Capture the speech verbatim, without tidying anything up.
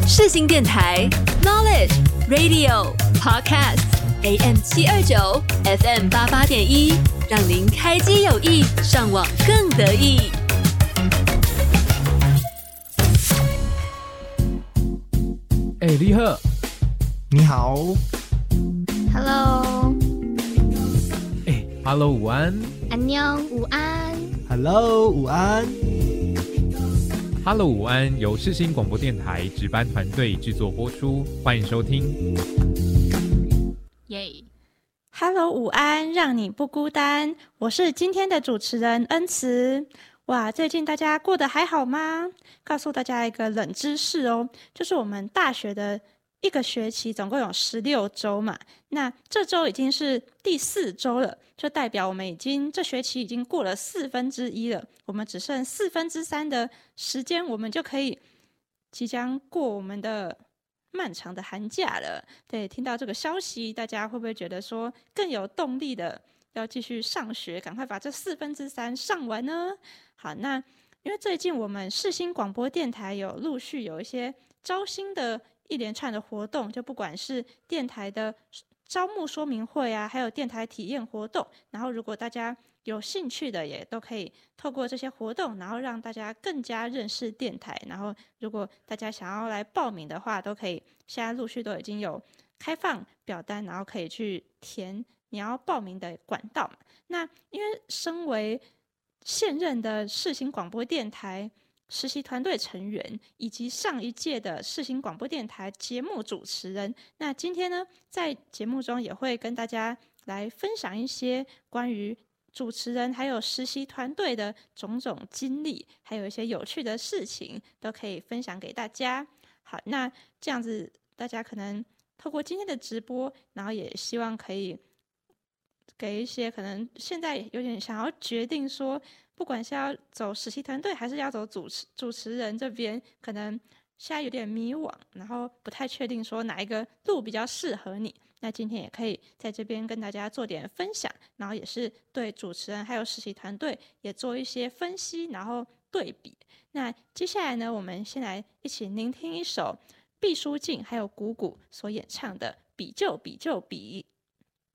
世新电台 Knowledge Radio Podcast A M 七二九 F M 八八点一，让您开机有益，上网更得意。 哎、欸，立赫， 你好 ，Hello， 哎、欸、，Hello， 午安， 安妞，午安 ，Hello， 午安 ，Hello， 午安，由世新广播电台值班团队制作播出，欢迎收听。 耶、 yeah. ，Hello， 午安，让你不孤单，我是今天的主持人恩慈。哇，最近大家过得还好吗？告诉大家一个冷知识哦，就是我们大学的一个学期总共有十六周嘛，那这周已经是第四周了，就代表我们已经这学期已经过了四分之一了，我们只剩四分之三的时间，我们就可以即将过我们的漫长的寒假了。对，听到这个消息，大家会不会觉得说更有动力的要继续上学，赶快把这四分之三上完呢？好，那因为最近我们世新广播电台有陆续有一些招新的一连串的活动，就不管是电台的招募说明会啊，还有电台体验活动，然后如果大家有兴趣的也都可以透过这些活动，然后让大家更加认识电台，然后如果大家想要来报名的话，都可以现在陆续都已经有开放表单，然后可以去填你要报名的管道。那因为身为现任的世新广播电台实习团队成员，以及上一届的世新广播电台节目主持人，那今天呢，在节目中也会跟大家来分享一些关于主持人还有实习团队的种种经历，还有一些有趣的事情，都可以分享给大家。好，那这样子大家可能透过今天的直播，然后也希望可以给一些可能现在有点想要决定说，不管是要走实习团队还是要走主持主持人这边，可能现在有点迷惘，然后不太确定说哪一个路比较适合你。那今天也可以在这边跟大家做点分享，然后也是对主持人还有实习团队也做一些分析，然后对比。那接下来呢，我们先来一起聆听一首毕书尽还有谷谷所演唱的《比就比就比》。